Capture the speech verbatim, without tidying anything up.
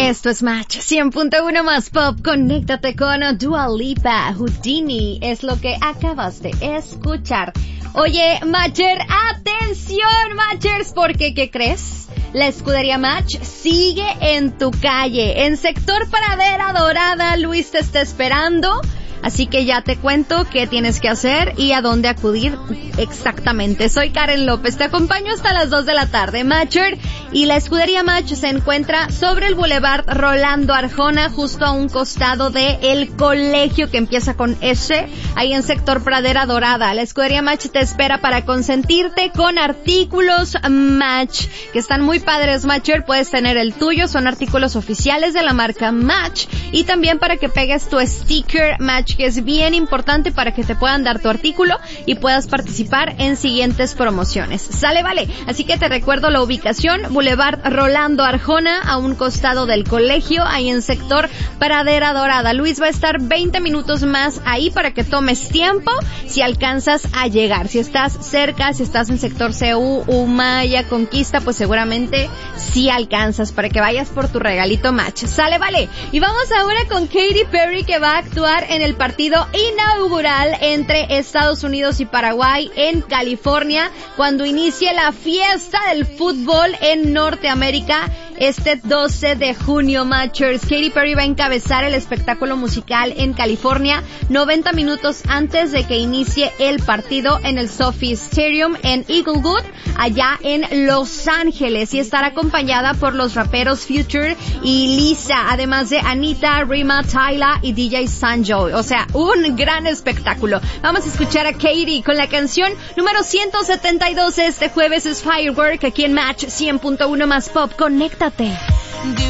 Esto es Match cien punto uno más Pop. Conéctate con Dua Lipa. Houdini es lo que acabas de escuchar. Oye, Matcher, atención, Matchers, porque ¿qué crees? La escudería Match sigue en tu calle. En sector Pradera Dorada, Luis te está esperando. Así que ya te cuento qué tienes que hacer y a dónde acudir exactamente. Soy Karen López, te acompaño hasta las dos de la tarde, Matcher. Y la escudería Match se encuentra sobre el Boulevard Rolando Arjona, justo a un costado de el colegio que empieza con S, ahí en sector Pradera Dorada. La escudería Match te espera para consentirte con artículos Match, que están muy padres, Matcher. Puedes tener el tuyo, son artículos oficiales de la marca Match. Y también para que pegues tu sticker Match, que es bien importante para que te puedan dar tu artículo y puedas participar en siguientes promociones. ¿Sale? Vale. Así que te recuerdo la ubicación: Boulevard Rolando Arjona, a un costado del colegio, ahí en sector Pradera Dorada. Luis va a estar veinte minutos más ahí para que tomes tiempo si alcanzas a llegar. Si estás cerca, si estás en sector C U, Humaya, Conquista, pues seguramente sí alcanzas para que vayas por tu regalito Match. ¿Sale? Vale. Y vamos ahora con Katy Perry, que va a actuar en el partido inaugural entre Estados Unidos y Paraguay en California, cuando inicie la fiesta del fútbol en Norteamérica este doce de junio, Matchers. Katy Perry va a encabezar el espectáculo musical en California noventa minutos antes de que inicie el partido en el SoFi Stadium en Inglewood, allá en Los Ángeles, y estará acompañada por los raperos Future y Lisa, además de Anita, Rima, Tyla y D J Sanjoy. O sea, un gran espectáculo. Vamos a escuchar a Katy con la canción número ciento setenta y dos. Este jueves es Firework, aquí en Match cien punto uno más Pop. Conéctate.